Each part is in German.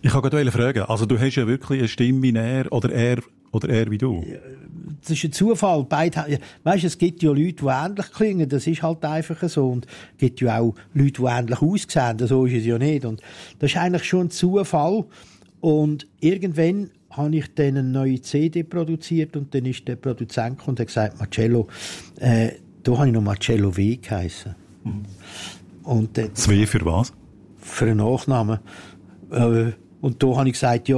Ich kann gerade fragen, also du hast ja wirklich eine Stimme wie er oder er wie du. Das ist ein Zufall. Weisst, es gibt ja Leute, die ähnlich klingen. Das ist halt einfach so. Und es gibt ja auch Leute, die ähnlich aussehen. So ist es ja nicht. Und das ist eigentlich schon ein Zufall. Und irgendwann habe ich dann eine neue CD produziert und dann ist der Produzent gekommen und hat gesagt, Marcello, da habe ich noch Marcello W. geheissen. Mhm. Und das W für was? Für einen Nachnamen. Und da habe ich gesagt,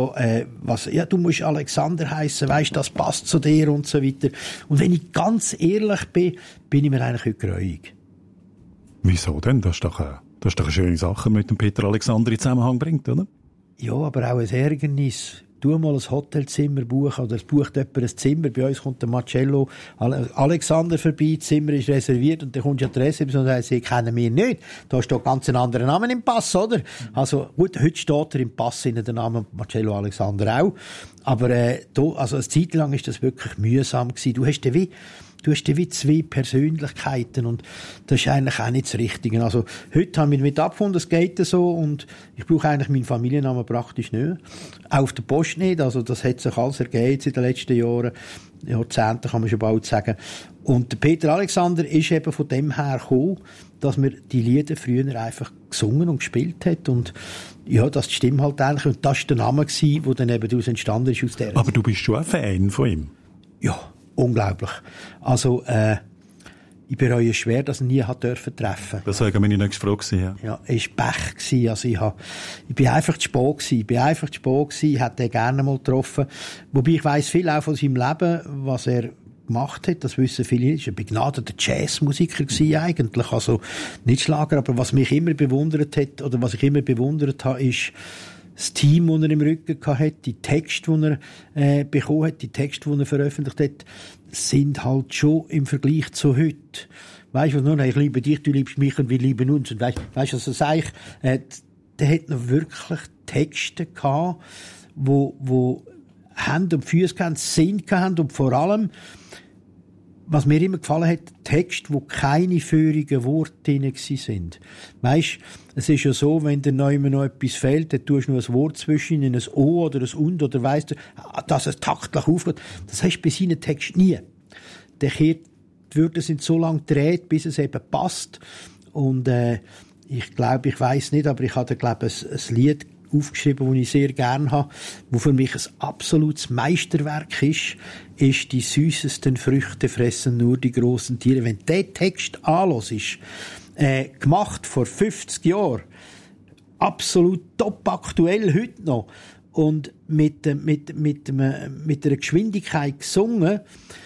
du musst Alexander heissen, weisst, das passt zu dir und so weiter. Und wenn ich ganz ehrlich bin, bin ich mir eigentlich heute gräuig. Wieso denn? Das ist doch eine schöne Sache, mit dem Peter Alexander in Zusammenhang bringt, oder? Ja, aber auch ein Ärgernis. Du mal ein Hotelzimmer buchen oder es bucht jemand ein Zimmer. Bei uns kommt der Marcello Alexander vorbei, das Zimmer ist reserviert und dann kommt die Adresse und sagt, sie kennen mich nicht. Da steht ganz ein anderer Name im Pass, oder? Also gut, heute steht er im Pass in der Name Marcello Alexander auch. Aber also eine Zeit lang ist das wirklich mühsam gewesen. Du hast wie zwei Persönlichkeiten und das ist eigentlich auch nicht das Richtige. Also heute haben wir damit abgefunden, es geht so und ich brauche eigentlich meinen Familiennamen praktisch nicht. Auch auf der Post nicht, also das hat sich alles ergeben in den letzten Jahren, Jahrzehnten kann man schon bald sagen. Und der Peter Alexander ist eben von dem her gekommen, dass man die Lieder früher einfach gesungen und gespielt hat und ja, das stimmt halt eigentlich und das war der Name, der dann eben daraus entstanden ist aus der. Aber du bist schon ein Fan von ihm? Ja. Unglaublich. Also, ich bereue es schwer, dass ich ihn nie treffen durfte. Das war meine nächste Frage. Ja, es war Pech. Also, ich bin einfach zu spät gewesen. Ich hätte ihn gerne mal getroffen. Wobei ich weiss viel auch von seinem Leben, was er gemacht hat. Das wissen viele. Er war ein begnadeter Jazzmusiker gewesen, eigentlich. Also, nicht Schlager. Aber was mich immer bewundert hat, oder was ich immer bewundert habe, ist, das Team, das er im Rücken hatte, die Texte, die er bekommen hat, die Texte, die er veröffentlicht hat, sind halt schon im Vergleich zu heute. Weisst du, ich liebe dich, du liebst mich und wir lieben uns. Und weisst du, also sag ich, der hat noch wirklich Texte gehabt, wo Hände und Füße hatten, Sinn hatten und vor allem, was mir immer gefallen hat, Texte, wo keine führigen Worte drin sind. Weisst, es ist ja so, wenn dir noch immer noch etwas fehlt, dann tust du noch ein Wort zwischen in ein O oder ein Und oder weisst du, dass es taktlich aufgeht. Das hast du bei seinen Texten nie. Der kehrt, die Wörter sind so lange gedreht, bis es eben passt. Und, ich glaube, ich weiss nicht, aber ich habe, glaube ich, ein Lied aufgeschrieben, das ich sehr gerne habe, wo für mich ein absolutes Meisterwerk ist die süßesten Früchte fressen nur die großen Tiere. Wenn der Text anhörst, gemacht vor 50 Jahren, absolut top aktuell heute noch und mit einer Geschwindigkeit gesungen,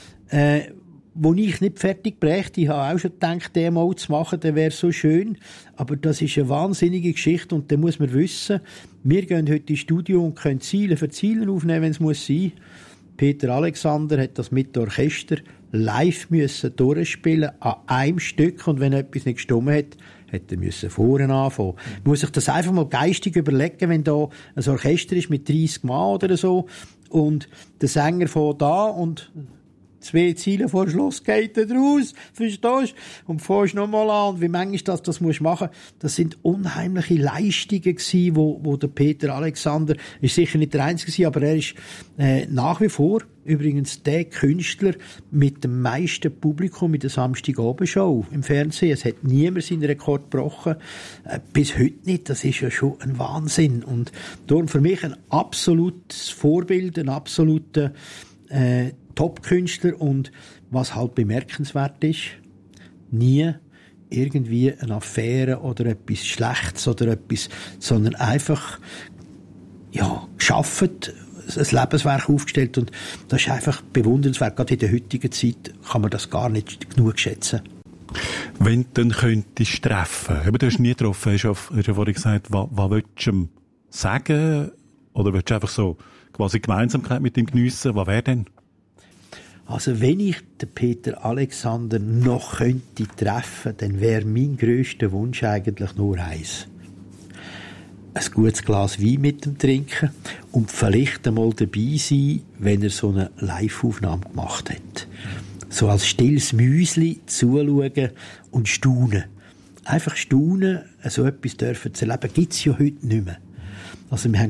wo ich nicht fertig brächte. Ich habe auch schon gedacht, den mal zu machen, der wäre so schön. Aber das ist eine wahnsinnige Geschichte und da muss man wissen, wir gehen heute ins Studio und können Ziele für Ziele aufnehmen, wenn es muss sein. Peter Alexander hat das mit dem Orchester live müssen durchspielen an einem Stück und wenn etwas nicht gestimmt hat, hätte er müssen vorne anfangen. Man muss sich das einfach mal geistig überlegen, wenn da ein Orchester ist mit 30 Mann oder so und der Sänger von da und 2 Ziele vor Schluss geht er raus, verstehst du? Und fährst nochmal an. Und wie manchmal das musst du machen. Das sind unheimliche Leistungen gewesen, wo der Peter Alexander, ist sicher nicht der Einzige gewesen, aber er ist, nach wie vor übrigens der Künstler mit dem meisten Publikum mit der Samstagabendshow im Fernsehen. Es hat niemand seinen Rekord gebrochen. Bis heute nicht. Das ist ja schon ein Wahnsinn. Und darum für mich ein absolutes Vorbild, ein absoluter, Top-Künstler und was halt bemerkenswert ist, nie irgendwie eine Affäre oder etwas Schlechtes oder etwas, sondern einfach, ja, geschafft, ein Lebenswerk aufgestellt und das ist einfach bewundernswert. Gerade in der heutigen Zeit kann man das gar nicht genug schätzen. Wenn du dann könntest treffen, aber du hast nie getroffen, hast du vorhin gesagt, was willst du ihm sagen oder willst du einfach so quasi Gemeinsamkeit mit ihm geniessen, was wäre denn? Also wenn ich den Peter Alexander noch könnte treffen, dann wäre mein grösster Wunsch eigentlich nur eins. Ein gutes Glas Wein mit dem trinken und vielleicht einmal dabei sein, wenn er so eine Live-Aufnahme gemacht hat. So als stilles Müsli zuschauen und staunen. Einfach staunen, so etwas dürfen zu erleben, gibt's ja heute nicht mehr. Also wir haben